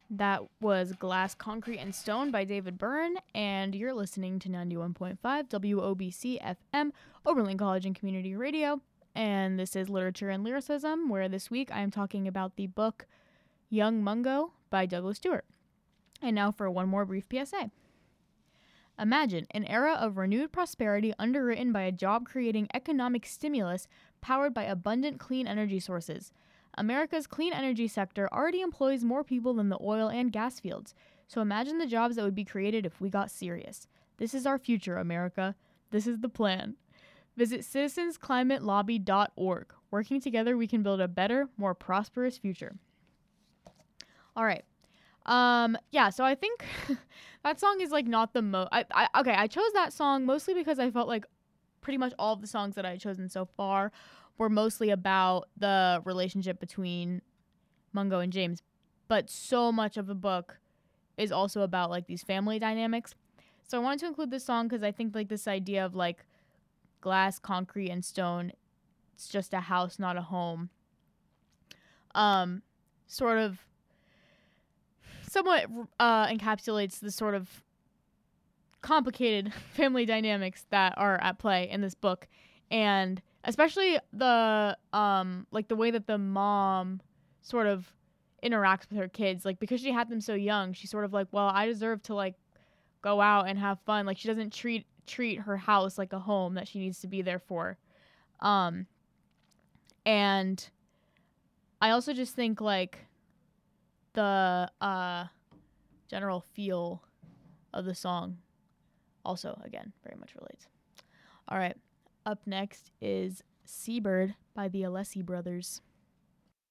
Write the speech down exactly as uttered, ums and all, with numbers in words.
That was Glass, Concrete, and Stone by David Byrne, and you're listening to ninety-one point five W O B C F M, Oberlin College and Community Radio, and this is Literature and Lyricism, where this week I am talking about the book Young Mungo by Douglas Stewart. And now for one more brief P S A. Imagine an era of renewed prosperity underwritten by a job-creating economic stimulus powered by abundant clean energy sources. America's clean energy sector already employs more people than the oil and gas fields, so imagine the jobs that would be created if we got serious. This is our future, America. This is the plan. Visit citizens climate lobby dot org. Working together, we can build a better, more prosperous future. All right. Um, yeah, so I think that song is, like, not the most... I, I, okay, I chose that song mostly because I felt like pretty much all of the songs that I had chosen so far were mostly about the relationship between Mungo and James. But so much of the book is also about, like, these family dynamics. So I wanted to include this song because I think, like, this idea of, like, glass, concrete, and stone, it's just a house, not a home, um, sort of somewhat uh, encapsulates the sort of complicated family dynamics that are at play in this book. And especially the, um, like, the way that the mom sort of interacts with her kids. Like, because she had them so young, she's sort of like, well, I deserve to, like, go out and have fun. Like, she doesn't treat treat her house like a home that she needs to be there for. Um, and I also just think, like, the uh, general feel of the song also, again, very much relates. All right. Up next is Seabird by the Alessi Brothers.